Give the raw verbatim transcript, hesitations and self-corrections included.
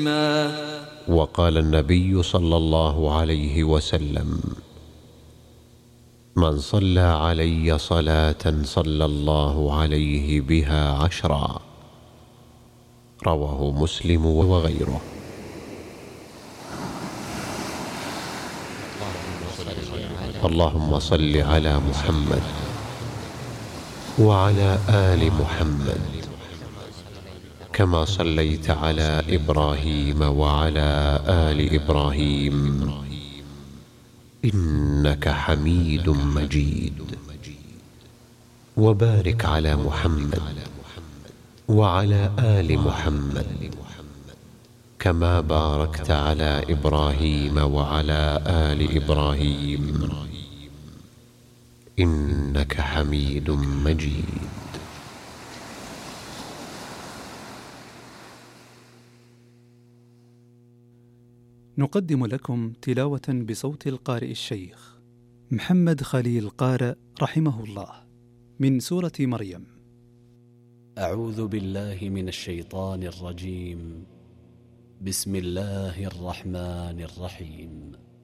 وقال النبي صلى الله عليه وسلم: من صلى علي صلاة صلى الله عليه بها عشرا. رواه مسلم وغيره. اللهم صل على محمد وعلى آل محمد كما صليت على إبراهيم وعلى آل إبراهيم إنك حميد مجيد. وبارك على محمد وعلى آل محمد كما باركت على إبراهيم وعلى آل إبراهيم إنك حميد مجيد. نقدم لكم تلاوة بصوت القارئ الشيخ محمد خليل قارئ رحمه الله من سورة مريم. أعوذ بالله من الشيطان الرجيم. بسم الله الرحمن الرحيم.